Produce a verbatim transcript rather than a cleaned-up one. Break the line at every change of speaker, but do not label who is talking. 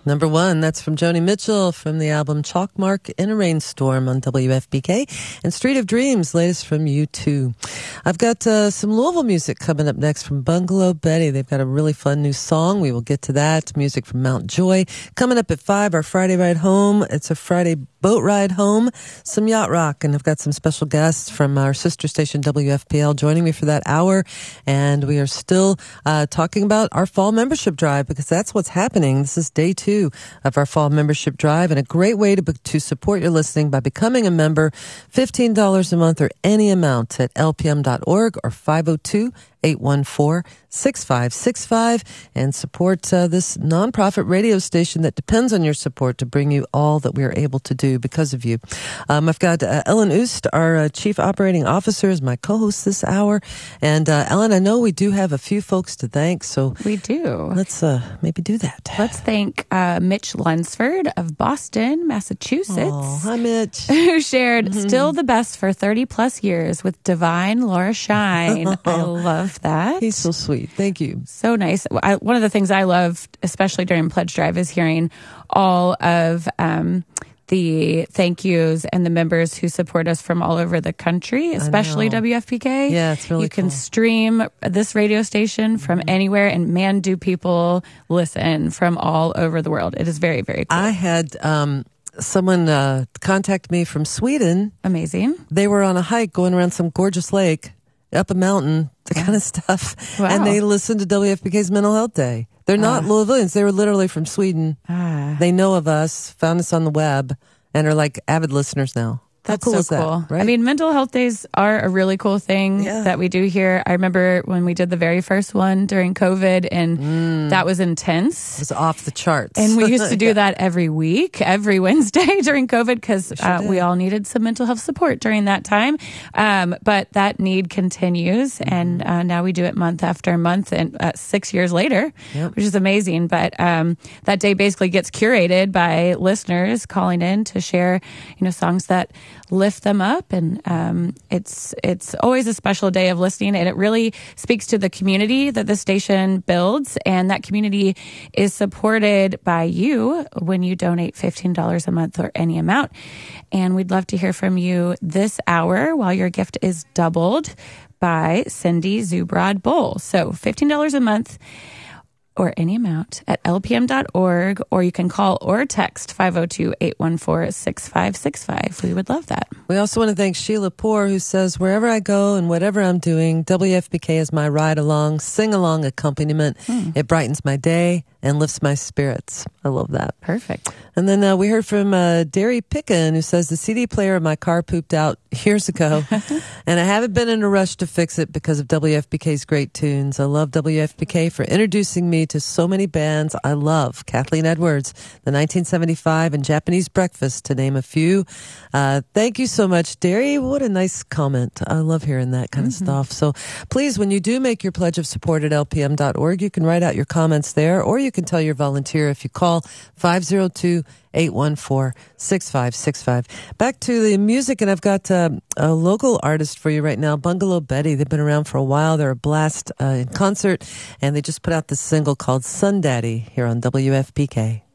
Number one, that's from Joni Mitchell from the album Chalkmark in a Rainstorm on W F P K. And Street of Dreams, latest from U two. I've got uh, some Louisville music coming up next from Bungalow Betty. They've got a really fun new song. We will get to that. Music from Mount Joy. Coming up at five, our Friday ride home. It's a Friday boat ride home. Some yacht rock. And I've got some special guests from our sister station W F P L joining me for that hour. And we are still uh, talking about our fall membership drive because that's what's happening. This is day two of our fall membership drive, and a great way to to support your listening by becoming a member. fifteen dollars a month or any amount at L P M dot org or five oh two, eight one four, six five six five, and support uh, this nonprofit radio station that depends on your support to bring you all that we are able to do because of you. Um, I've got uh, Ellen Oost, our uh, Chief Operating Officer, is my co-host this hour. And uh, Ellen, I know we do have a few folks to thank, so
we do.
Let's uh, maybe do that.
Let's thank uh, Mitch Lunsford of Boston, Massachusetts.
Oh, hi, Mitch.
Who shared mm-hmm. Still the Best for thirty plus years with Divine Laura Shine. I love that.
He's so sweet. Thank you.
So nice. I, one of the things I love, especially during Pledge Drive, is hearing all of um, the thank yous and the members who support us from all over the country, especially W F P K.
Yeah, it's really
You can
cool.
stream this radio station from mm-hmm. anywhere, and man, do people listen from all over the world. It is very, very cool.
I had um, someone uh, contact me from Sweden.
Amazing.
They were on a hike going around some gorgeous lake, up a mountain, that kind of stuff.
Wow.
And they listened to W F P K's Mental Health Day. They're not uh, Louisvillians. They were literally from Sweden.
Uh,
they know of us, found us on the web, and are like avid listeners now.
That's
How cool
so
is
cool.
That, right?
I mean, mental health days are a really cool thing
yeah.
that we do here. I remember when we did the very first one during COVID, and
mm.
that was intense.
It was off the charts.
And we used to do yeah. that every week, every Wednesday during COVID, because
sure
uh, we all needed some mental health support during that time. Um, but that need continues, mm-hmm. and uh, now we do it month after month, and uh, six years later,
yep.
which is amazing. But um, that day basically gets curated by listeners calling in to share, you know, songs that lift them up. And um, it's it's always a special day of listening, and it really speaks to the community that the station builds, and that community is supported by you when you donate fifteen dollars a month or any amount. And we'd love to hear from you this hour while your gift is doubled by Cindy Zubrod Bowl. So fifteen dollars a month or any amount at L P M dot org, or you can call or text five oh two, eight one four, six five six five. We would love that.
We also want to thank Sheila Poor, who says, wherever I go and whatever I'm doing, W F P K is my ride-along, sing-along accompaniment. Hmm. It brightens my day and lifts my spirits. I love that.
Perfect.
And then uh, we heard from uh, Derry Pickin, who says, the C D player in my car pooped out years ago, and I haven't been in a rush to fix it because of W F P K's great tunes. I love W F P K for introducing me to so many bands I love. Kathleen Edwards, the nineteen seventy-five, and Japanese Breakfast, to name a few. Uh, thank you so much, Derry. What a nice comment. I love hearing that kind mm-hmm. of stuff. So please, when you do make your pledge of support at L P M dot org, you can write out your comments there, or you can tell your volunteer if you call five oh two, eight one four, six five six five. Back to the music, and I've got uh, a local artist for you right now, Bungalow Betty. They've been around for a while. They're a blast uh, in concert, and they just put out this single called Sun Daddy here on W F P K.